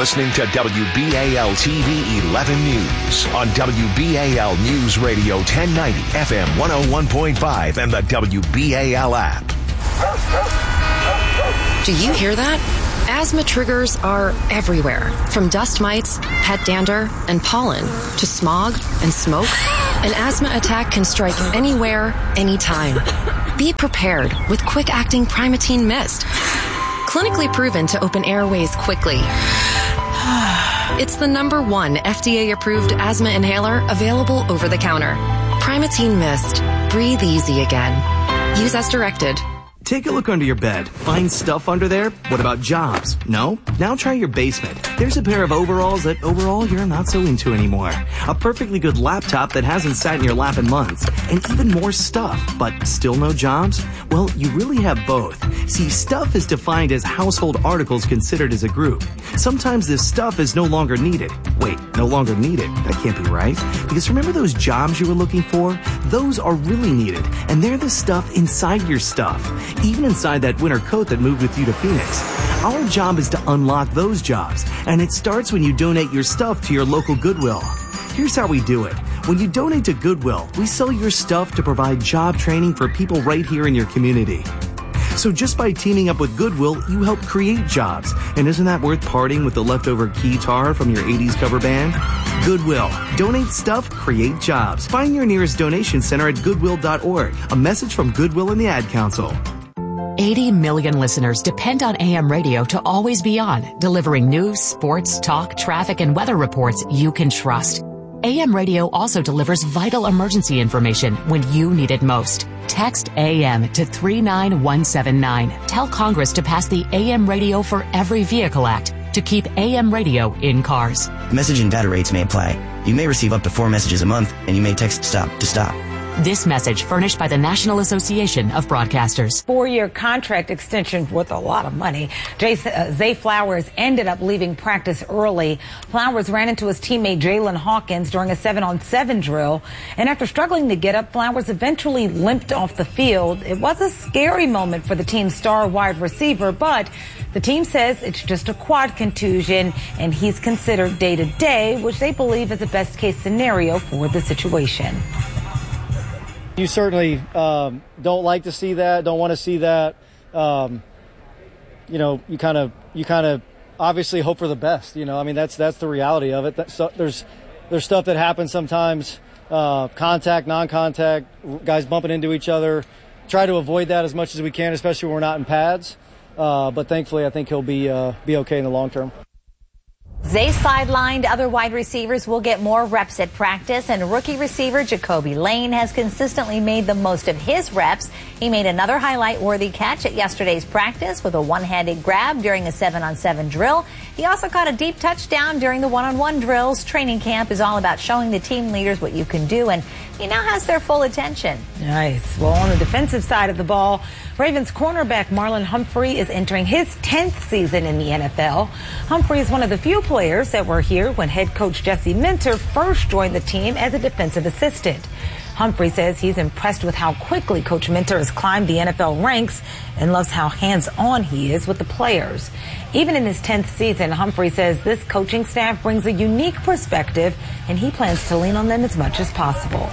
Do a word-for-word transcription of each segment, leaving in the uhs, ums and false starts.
listening to W B A L T V eleven News on W B A L News Radio ten ninety F M one oh one point five and the W B A L app. Do you hear that? Asthma triggers are everywhere, from dust mites, pet dander, and pollen, to smog and smoke. An asthma attack can strike anywhere, anytime. Be prepared with quick-acting Primatene Mist. Clinically proven to open airways quickly. It's the number one F D A-approved asthma inhaler available over the counter. Primatene Mist. Breathe easy again. Use as directed. Take a look under your bed. Find stuff under there? What about jobs? No? Now try your basement. There's a pair of overalls that overall you're not so into anymore. A perfectly good laptop that hasn't sat in your lap in months. And even more stuff, but still no jobs? Well, you really have both. See, stuff is defined as household articles considered as a group. Sometimes this stuff is no longer needed. Wait, no longer needed? That can't be right. Because remember those jobs you were looking for? Those are really needed. And they're the stuff inside your stuff. Even inside that winter coat that moved with you to Phoenix. Our job is to unlock those jobs, and it starts when you donate your stuff to your local Goodwill. Here's how we do it. When you donate to Goodwill, we sell your stuff to provide job training for people right here in your community. So just by teaming up with Goodwill, you help create jobs. And isn't that worth parting with the leftover guitar from your eighties cover band? Goodwill. Donate stuff, create jobs. Find your nearest donation center at goodwill dot org. A message from Goodwill and the Ad Council. eighty million listeners depend on A M radio to always be on, delivering news, sports, talk, traffic, and weather reports you can trust. A M radio also delivers vital emergency information when you need it most. Text A M to three nine one seven nine. Tell Congress to pass the A M Radio for Every Vehicle Act to keep A M radio in cars. Message and data rates may apply. You may receive up to four messages a month, and you may text STOP to stop. This message furnished by the National Association of Broadcasters. Four-year contract extension worth a lot of money. Jay, uh, Zay Flowers ended up leaving practice early. Flowers ran into his teammate Jalen Hawkins during a seven-on-seven drill. And after struggling to get up, Flowers eventually limped off the field. It was a scary moment for the team's star wide receiver, but the team says it's just a quad contusion, and he's considered day-to-day, which they believe is the best-case scenario for the situation. You certainly um, don't like to see that, don't want to see that. Um, you know, you kind of, you kind of obviously hope for the best. You know, I mean, that's that's the reality of it. That, so, there's there's stuff that happens sometimes, uh, contact, non-contact, guys bumping into each other. Try to avoid that as much as we can, especially when we're not in pads. Uh, but thankfully, I think he'll be uh, be okay in the long term. Zay sidelined. Other wide receivers will get more reps at practice, and rookie receiver Jacoby Lane has consistently made the most of his reps. He made another highlight-worthy catch at yesterday's practice with a one-handed grab during a seven-on-seven drill. He also caught a deep touchdown during the one-on-one drills. Training camp is all about showing the team leaders what you can do, and he now has their full attention. Nice. Well, on the defensive side of the ball, Ravens cornerback Marlon Humphrey is entering his tenth season in the N F L. Humphrey is one of the few players that were here when head coach Jesse Minter first joined the team as a defensive assistant. Humphrey says he's impressed with how quickly Coach Minter has climbed the N F L ranks and loves how hands-on he is with the players. Even in his tenth season, Humphrey says this coaching staff brings a unique perspective, and he plans to lean on them as much as possible.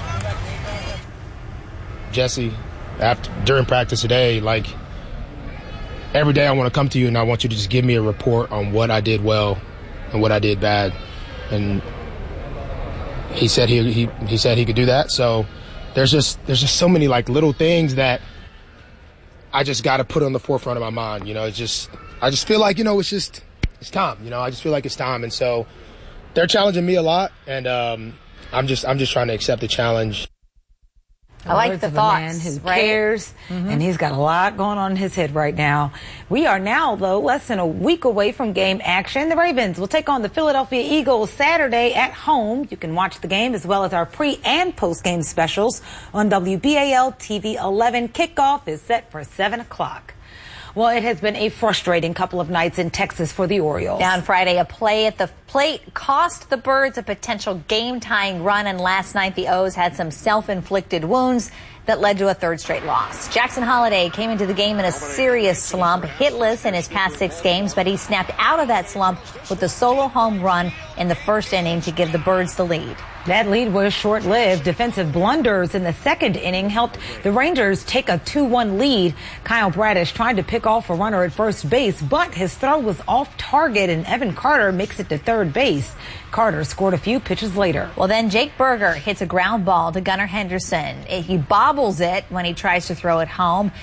Jesse, after during practice today, like every day I want to come to you and I want you to just give me a report on what I did well and what I did bad. And he said he he, he said he could do that. So there's just there's just so many like little things that I just got to put on the forefront of my mind. You know, it's just I just feel like, you know, it's just it's time. You know, I just feel like it's time. And so they're challenging me a lot, and um, I'm just I'm just trying to accept the challenge. I like the thoughts, man who right? cares, mm-hmm. and he's got a lot going on in his head right now. We are now, though, less than a week away from game action. The Ravens will take on the Philadelphia Eagles Saturday at home. You can watch the game as well as our pre- and post-game specials on W B A L T V eleven. Kickoff is set for seven o'clock. Well, it has been a frustrating couple of nights in Texas for the Orioles. Now on Friday, a play at the plate cost the Birds a potential game-tying run, and last night the O's had some self-inflicted wounds that led to a third straight loss. Jackson Holliday came into the game in a serious slump, hitless in his past six games, but he snapped out of that slump with a solo home run in the first inning to give the Birds the lead. That lead was short-lived. Defensive blunders in the second inning helped the Rangers take a two one lead. Kyle Bradish tried to pick off a runner at first base, but his throw was off target, and Evan Carter makes it to third base. Carter scored a few pitches later. Well, then Jake Berger hits a ground ball to Gunnar Henderson. He bobbles it when he tries to throw it home.